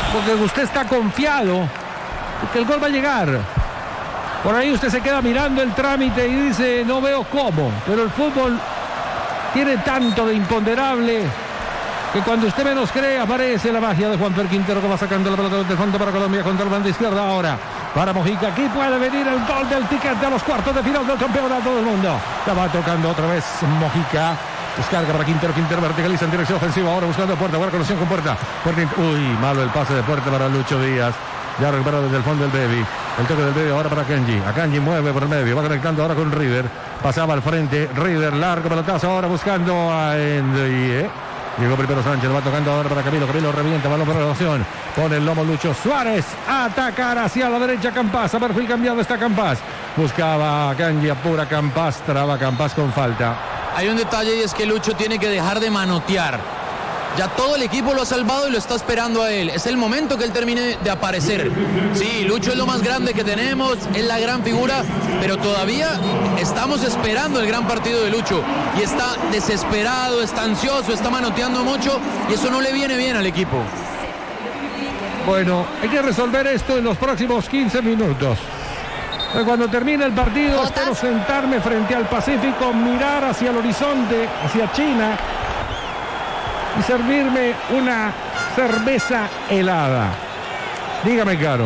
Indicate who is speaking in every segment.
Speaker 1: porque usted está confiado que el gol va a llegar. Por ahí usted se queda mirando el trámite y dice, no veo cómo. Pero el fútbol tiene tanto de imponderable que cuando usted menos cree aparece la magia de Juanfer Quintero, que va sacando la pelota del fondo para Colombia contra el banda izquierda ahora. Para Mojica, aquí puede venir el gol del ticket de los cuartos de final del campeonato del mundo. La va tocando otra vez Mojica. Descarga para Quintero, Quintero verticaliza en dirección ofensiva, ahora buscando Puerta, buena conexión con Puerta. Uy, malo el pase de Puerta para Lucho Díaz. Ya recuperado desde el fondo del Baby. El toque del Baby ahora para Akanji. Akanji mueve por el medio, va conectando ahora con River. Pasaba al frente, River, largo pelotazo ahora buscando a Endrie. Llegó primero Sánchez, va tocando ahora para Camilo. Camilo revienta, balón para la opción. Pone el lomo Lucho Suárez. Atacar hacia la derecha Campas. A perfil cambiado está Campas. Buscaba a Akanji, apura Campas. Traba Campas con falta.
Speaker 2: Hay un detalle y es que Lucho tiene que dejar de manotear. Ya todo el equipo lo ha salvado y lo está esperando a él. Es el momento que él termine de aparecer. Sí, Lucho es lo más grande que tenemos, es la gran figura, pero todavía estamos esperando el gran partido de Lucho. Y está desesperado, está ansioso, está manoteando mucho y eso no le viene bien al equipo.
Speaker 1: Bueno, hay que resolver esto en los próximos 15 minutos. Cuando termine el partido, espero sentarme frente al Pacífico, mirar hacia el horizonte, hacia China, y servirme una cerveza helada. Dígame, Caro.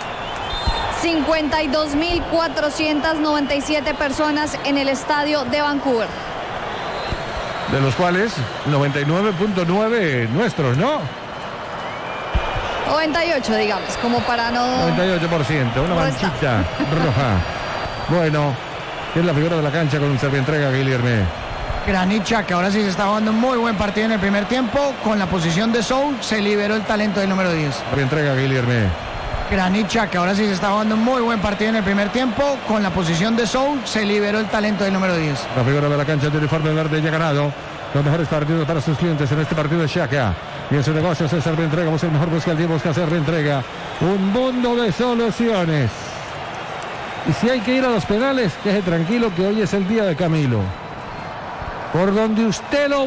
Speaker 3: 52.497 personas en el estadio de Vancouver.
Speaker 1: De los cuales 99.9 nuestros, ¿no?
Speaker 3: 98, digamos, como para no...
Speaker 1: 98%, una manchita roja. Bueno, es la figura de la cancha con un servientrega, Guilherme.
Speaker 4: Granit Xhaka, ahora sí se está jugando un muy buen partido en el primer tiempo. Con la posición de Soul se liberó el talento del número 10.
Speaker 1: Entrega Guilherme.
Speaker 4: Granit Xhaka, ahora sí se está jugando un muy buen partido en el primer tiempo. Con la posición de Soul se liberó el talento del número 10.
Speaker 1: La figura de la cancha de uniforme verde ya ganado los mejores partidos para sus clientes en este partido de Xhaka. Y en su negocio se entrega, busca el mejor, busca el día, busca hacer entrega. Un mundo de soluciones. Y si hay que ir a los penales, quede tranquilo que hoy es el día de Camilo. Por donde usted lo